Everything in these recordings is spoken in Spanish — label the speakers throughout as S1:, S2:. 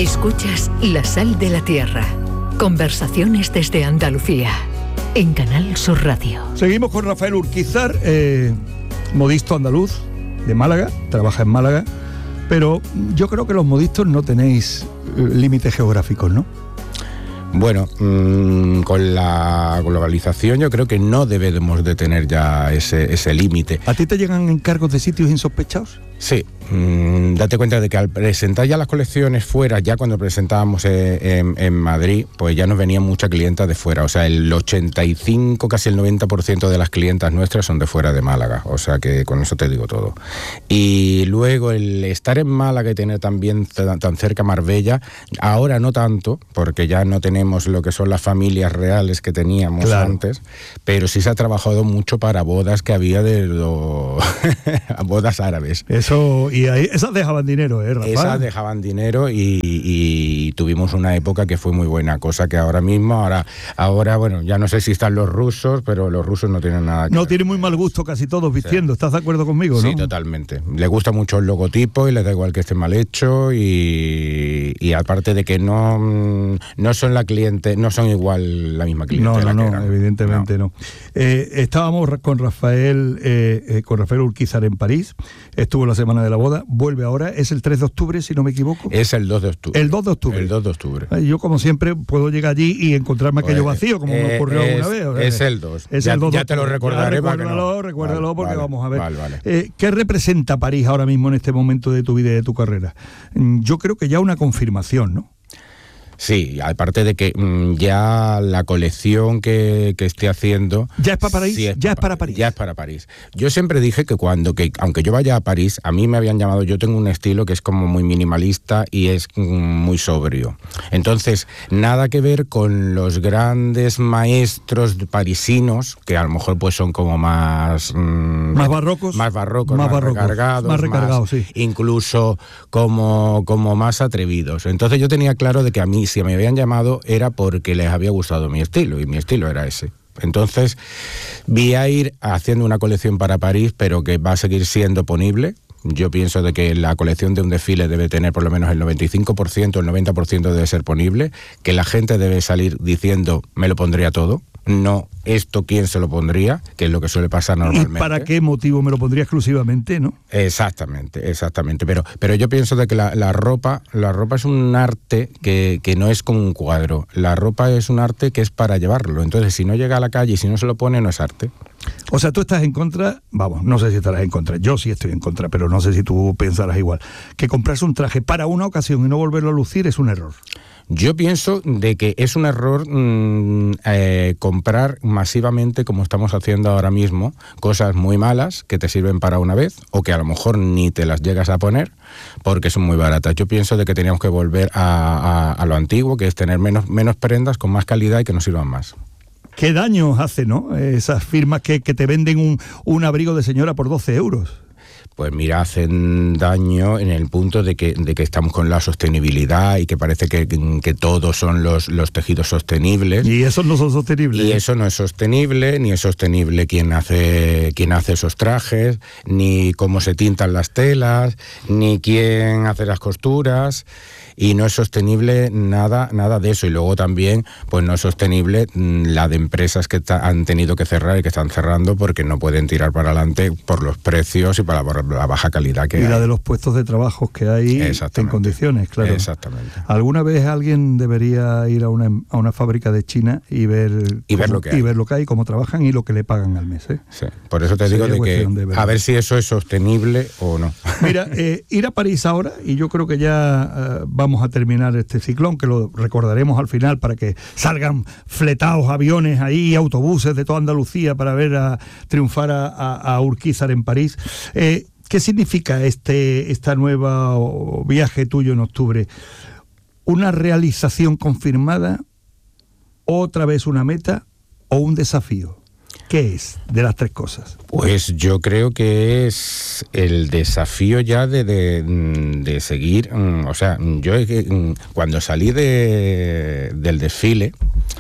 S1: Escuchas La Sal de la Tierra. Conversaciones desde Andalucía. En Canal Sur Radio.
S2: Seguimos con Rafael Urquizar, modisto andaluz de Málaga, trabaja en Málaga, pero yo creo que los modistos no tenéis límites geográficos, ¿no?
S3: Bueno, con la globalización yo creo que no debemos de tener ya ese límite.
S2: ¿A ti te llegan encargos de sitios insospechados?
S3: Sí, date cuenta de que al presentar ya las colecciones fuera, ya cuando presentábamos en Madrid, pues ya nos venían muchas clientas de fuera. O sea, el 85, casi el 90% de las clientas nuestras son de fuera de Málaga. O sea que con eso te digo todo. Y luego el estar en Málaga y tener también tan cerca Marbella, ahora no tanto, porque ya no tenemos lo que son las familias reales que teníamos antes, pero sí se ha trabajado mucho para bodas que había de bodas árabes.
S2: Eso, y ahí, esas dejaban dinero, Rafael.
S3: Esas dejaban dinero y tuvimos una época que fue muy buena, cosa que ahora mismo, ahora bueno, ya no sé si están los rusos, pero los rusos no tienen nada que ver.
S2: Tienen muy mal gusto casi todos vistiendo, sí. ¿Estás de acuerdo conmigo, no?
S3: Sí, totalmente. Les gusta mucho el logotipo y les da igual que esté mal hecho y aparte de que no son la cliente, no son igual la misma clientela.
S2: No, evidentemente no. Estábamos con Rafael Urquizar en París, estuvo la semana de la boda, vuelve ahora, es el 3 de octubre, si no me equivoco.
S3: Es el 2 de octubre.
S2: El 2 de octubre.
S3: El 2 de octubre.
S2: Yo, como siempre, puedo llegar allí y encontrarme aquello vacío, como me ocurrió alguna vez.
S3: Es el 2. Ya te lo recordaré.
S2: Recuérdalo porque vamos a ver.
S3: Vale.
S2: ¿Qué representa París ahora mismo en este momento de tu vida y de tu carrera? Yo creo que ya una confirmación, ¿no?
S3: Sí, aparte de que ya la colección que esté haciendo...
S2: ¿Ya es para París?
S3: Sí,
S2: ¿Ya es para París?
S3: Ya es para París. Yo siempre dije que aunque yo vaya a París, a mí me habían llamado, yo tengo un estilo que es como muy minimalista y es muy sobrio. Entonces, nada que ver con los grandes maestros parisinos, que a lo mejor pues son como más
S2: barrocos.
S3: Más recargados,
S2: sí.
S3: Incluso como más atrevidos. Entonces yo tenía claro de que a mí, si me habían llamado, era porque les había gustado mi estilo, y mi estilo era ese. Entonces, voy a ir haciendo una colección para París, pero que va a seguir siendo ponible. Yo pienso de que la colección de un desfile debe tener por lo menos el 95%, el 90% debe ser ponible, que la gente debe salir diciendo, me lo pondría todo. No, esto quién se lo pondría, que es lo que suele pasar normalmente.
S2: ¿Y para qué motivo me lo pondría exclusivamente, no?
S3: Exactamente. Pero yo pienso de que la ropa es un arte que no es como un cuadro. La ropa es un arte que es para llevarlo. Entonces, si no llega a la calle y si no se lo pone, no es arte.
S2: O sea, tú estás en contra, no sé si estarás en contra, yo sí estoy en contra, pero no sé si tú pensarás igual, que comprarse un traje para una ocasión y no volverlo a lucir es un error.
S3: Yo pienso de que es un error comprar masivamente, como estamos haciendo ahora mismo, cosas muy malas que te sirven para una vez o que a lo mejor ni te las llegas a poner porque son muy baratas. Yo pienso de que teníamos que volver a lo antiguo, que es tener menos prendas con más calidad y que nos sirvan más.
S2: ¿Qué daño hace, no? Esas firmas que te venden un abrigo de señora por 12 euros.
S3: Pues mira, hacen daño en el punto de que estamos con la sostenibilidad y que parece que todos son los tejidos sostenibles.
S2: Y esos no son sostenibles.
S3: Y eso no es sostenible, ni es sostenible quien hace esos trajes, ni cómo se tintan las telas, ni quién hace las costuras. Y no es sostenible nada de eso. Y luego también, pues no es sostenible la de empresas que han tenido que cerrar y que están cerrando porque no pueden tirar para adelante por los precios y por la baja calidad que hay.
S2: Y la de los puestos de trabajo que hay en condiciones, claro.
S3: Exactamente.
S2: ¿Alguna vez alguien debería ir a una fábrica de China y ver lo que hay, cómo trabajan y lo que le pagan al mes?
S3: Sí. Por eso te digo de que a ver si eso es sostenible o no.
S2: Mira, ir a París ahora, y yo creo que ya vamos a terminar este ciclón, que lo recordaremos al final para que salgan fletados aviones ahí, autobuses de toda Andalucía para ver triunfar a Urquizar en París. ¿Qué significa esta nueva viaje tuyo en octubre? ¿Una realización confirmada, otra vez una meta o un desafío? ¿Qué es de las tres cosas?
S3: Pues yo creo que es el desafío ya de seguir. O sea, yo cuando salí del desfile,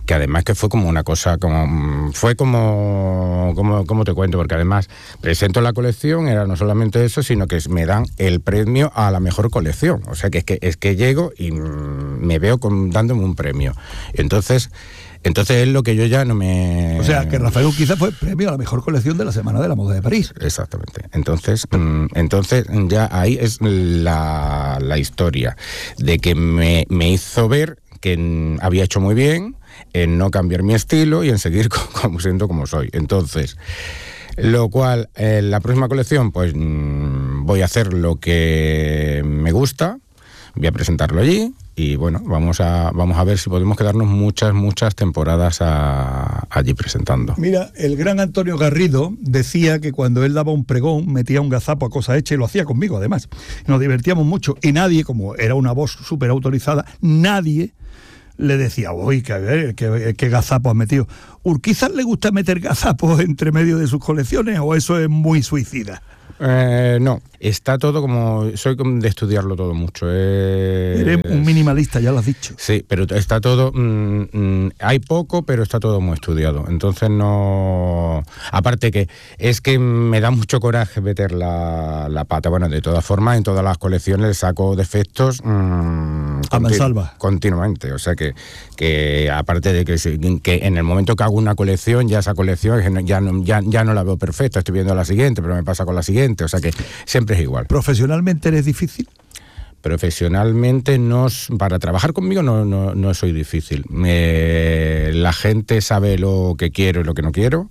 S3: que además que fue como una cosa, fue como te cuento, porque además presento la colección, era no solamente eso, sino que me dan el premio a la mejor colección. O sea que es que llego y me veo dándome un premio. Entonces es lo que yo ya no me...
S2: O sea, que Rafael Urquiza fue premio a la mejor colección de la Semana de la Moda de París.
S3: Exactamente. Entonces ya ahí es la historia de que me hizo ver que había hecho muy bien en no cambiar mi estilo y en seguir siendo como soy. Entonces, lo cual, en la próxima colección, pues voy a hacer lo que me gusta, voy a presentarlo allí y bueno, vamos a ver si podemos quedarnos muchas temporadas allí presentando.
S2: Mira, el gran Antonio Garrido decía que cuando él daba un pregón metía un gazapo a cosa hecha y lo hacía conmigo además. Nos divertíamos mucho y nadie, como era una voz súper autorizada, nadie le decía, uy, qué gazapo has metido. ¿Urquiza le gusta meter gazapos entre medio de sus colecciones o eso es muy suicida?
S3: No, está todo soy de estudiarlo todo mucho.
S2: Eres un minimalista, ya lo has dicho.
S3: Sí, pero está todo, hay poco, pero está todo muy estudiado. Entonces no... Aparte que es que me da mucho coraje meter la pata. Bueno, de todas formas, en todas las colecciones le saco defectos
S2: a mansalva.
S3: Continuamente. O sea que aparte de que en el momento que hago una colección, ya esa colección ya no la veo perfecta. Estoy viendo la siguiente, pero me pasa con la siguiente. O sea que siempre es igual.
S2: ¿Profesionalmente eres difícil?
S3: Profesionalmente para trabajar conmigo no soy difícil. La gente sabe lo que quiero y lo que no quiero.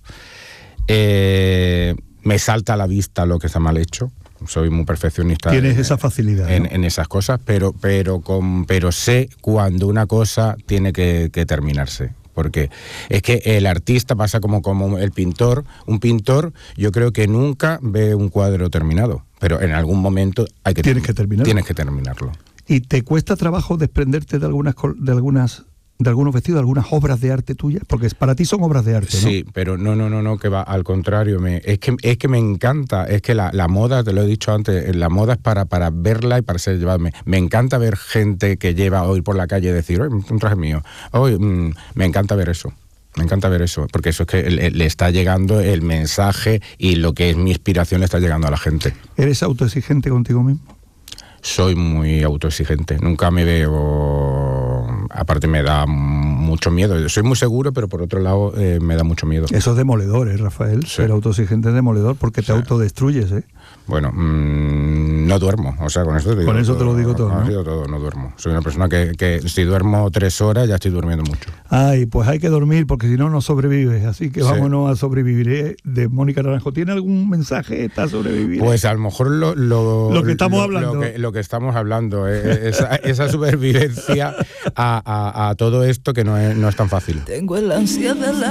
S3: Me salta a la vista lo que está mal hecho. Soy muy perfeccionista.
S2: Tienes esa facilidad, ¿no?
S3: en esas cosas, pero sé cuando una cosa tiene que terminarse. Porque es que el artista pasa como el pintor. Un pintor, yo creo que nunca ve un cuadro terminado, pero en algún momento tienes que terminarlo.
S2: ¿Y te cuesta trabajo desprenderte de algunos vestidos, de algunas obras de arte tuyas? Porque para ti son obras de arte, ¿no?
S3: Sí, pero no, que va, al contrario, es que me encanta, es que la moda, te lo he dicho antes, la moda es para verla y para ser llevarme. Me encanta ver gente que lleva hoy por la calle y decir, un traje mío, hoy me encanta ver eso. Me encanta ver eso, porque eso es que le está llegando el mensaje y lo que es mi inspiración le está llegando a la gente.
S2: ¿Eres autoexigente contigo mismo?
S3: Soy muy autoexigente, nunca me veo... Aparte me da mucho miedo, soy muy seguro, pero por otro lado me da mucho miedo.
S2: Eso es demoledor, Rafael, sí. Ser autoexigente es demoledor porque te autodestruyes,
S3: Bueno, no duermo, o sea, con eso te digo.
S2: Con eso te lo digo todo,
S3: ¿no? No duermo. Soy una persona que si duermo 3 horas ya estoy durmiendo mucho.
S2: Ay, pues hay que dormir porque si no, no sobrevives, así que vámonos a sobrevivir. De Mónica Naranjo, ¿tiene algún mensaje para sobrevivir?
S3: Pues a lo mejor lo que estamos hablando. Lo que estamos hablando, esa supervivencia a todo esto que no es tan fácil.
S4: Tengo el ansia de la